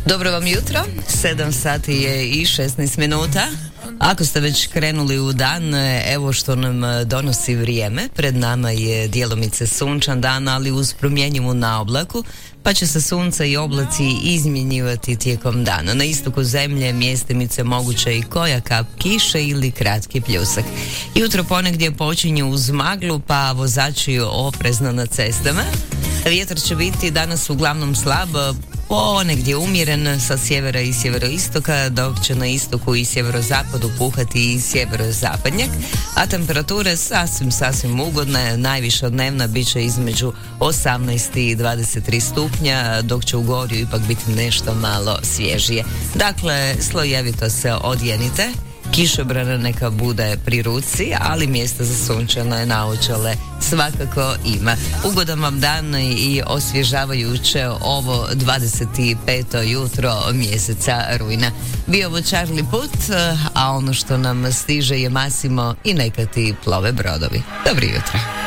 Dobro vam jutro, 7 sati je i 16 minuta. Ako ste već krenuli u dan, evo što nam donosi vrijeme. Pred nama je djelomice sunčan dan, ali uz promjenjivu naoblaku, pa će se sunce i oblaci izmjenjivati tijekom dana. Na istoku zemlje mjestimice moguće i koja kap kiše ili kratki pljusak. Jutro ponegdje počinje uz maglu, pa vozači oprezno na cestama. Vjetar će biti danas uglavnom slab, ponegdje umjeren sa sjevera i sjeveroistoka, dok će na istoku i sjeverozapadu puhati i sjeverozapadnjak, a temperature sasvim ugodne. Najviša dnevna bit će između 18 i 23 stupnja, dok će u Gorju ipak biti nešto malo svježije. Dakle, slojevito se odjenite. Kišobrana neka bude pri ruci, ali mjesta za sunčane naočale svakako ima. Ugodan vam dan i osvježavajuće ovo 25. jutro mjeseca rujna. Bio ovo Charlie Puth, a ono što nam stiže je Massimo i neka ti plove brodovi. Dobro jutro.